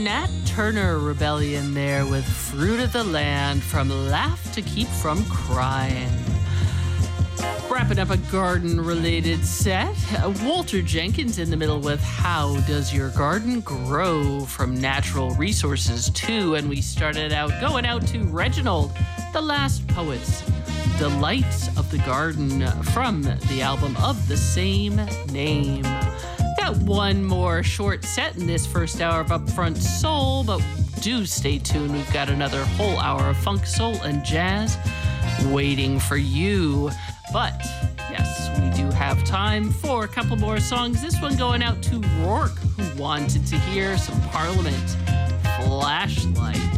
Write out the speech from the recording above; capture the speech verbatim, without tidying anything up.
Nat Turner Rebellion there with Fruit of the Land, from Laugh to Keep from Crying. Wrapping up a garden-related set, Walter Jenkins in the middle with How Does Your Garden Grow, from Natural Resources two. And we started out going out to Reginald, The Last Poets, Delights of the Garden, from the album of the same name. Got one more short set in this first hour of Upfront Soul, but do stay tuned. We've got another whole hour of funk, soul, and jazz waiting for you. But yes, we do have time for a couple more songs. This one going out to Rourke, who wanted to hear some Parliament. Flashlight.